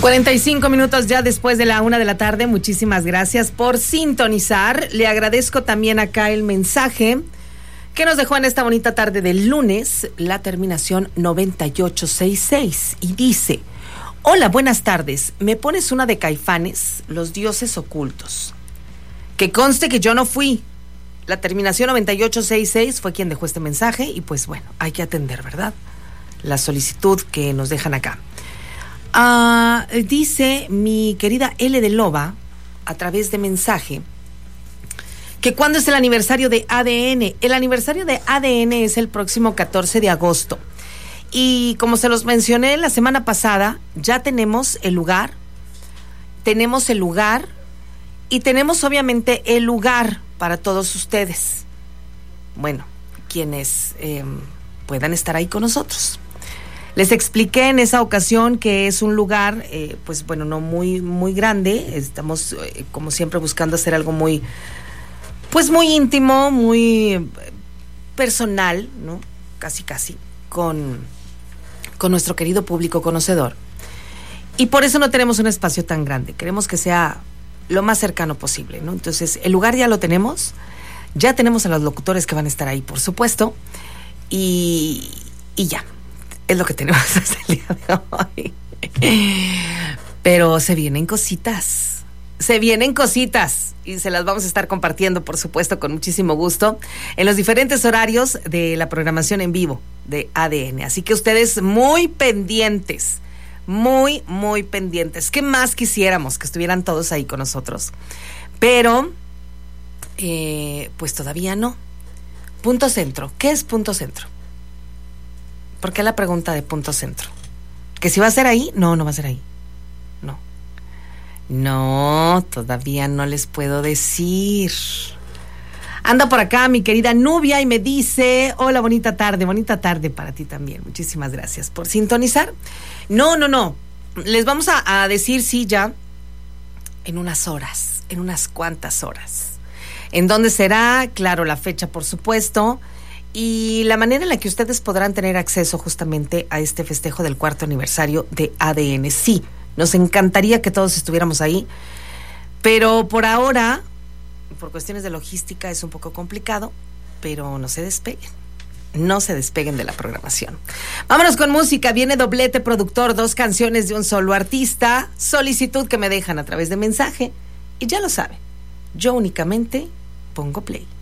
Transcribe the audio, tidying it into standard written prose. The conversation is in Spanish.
45 minutos ya después de la 1 de la tarde. Muchísimas gracias por sintonizar. Le agradezco también acá el mensaje que nos dejó en esta bonita tarde del lunes, la terminación 9866, y dice: hola, buenas tardes, ¿me pones una de Caifanes, Los Dioses Ocultos? Que conste que yo no fui. La terminación 9866 fue quien dejó este mensaje y pues bueno, hay que atender, ¿verdad?, la solicitud que nos dejan acá. Dice mi querida L de Loba a través de mensaje que ¿cuándo es el aniversario de ADN? El aniversario de ADN es el próximo 14 de agosto. Y como se los mencioné la semana pasada, ya tenemos el lugar y tenemos obviamente el lugar para todos ustedes. Bueno, quienes puedan estar ahí con nosotros. Les expliqué en esa ocasión que es un lugar, pues bueno, no muy, muy grande. Estamos, como siempre, buscando hacer algo muy, pues muy íntimo, muy personal, ¿no? Casi, con nuestro querido público conocedor. Y por eso no tenemos un espacio tan grande. Queremos que sea lo más cercano posible, ¿no? Entonces, el lugar ya lo tenemos. Ya tenemos a los locutores que van a estar ahí, por supuesto. Y ya. Es lo que tenemos hasta el día de hoy. Pero se vienen cositas. Y se las vamos a estar compartiendo, por supuesto, con muchísimo gusto, en los diferentes horarios de la programación en vivo de ADN. Así que ustedes muy pendientes. Muy, muy pendientes. ¿Qué más quisiéramos? Que estuvieran todos ahí con nosotros. Pero, pues todavía no. Punto Centro. ¿Qué es Punto Centro? ¿Por qué la pregunta de Punto Centro? ¿Que si va a ser ahí? No va a ser ahí. No, todavía no les puedo decir. Anda por acá mi querida Nubia y me dice: hola, bonita tarde para ti también. Muchísimas gracias por sintonizar. No. Les vamos a decir sí ya en unas horas, en unas cuantas horas. ¿En dónde será? Claro, la fecha, por supuesto. Y la manera en la que ustedes podrán tener acceso justamente a este festejo del 4º aniversario de ADN. Sí, nos encantaría que todos estuviéramos ahí, pero por ahora, por cuestiones de logística, es un poco complicado, pero no se despeguen de la programación. Vámonos con música. Viene doblete productor, 2 canciones de un solo artista, solicitud que me dejan a través de mensaje, y ya lo sabe, yo únicamente pongo play.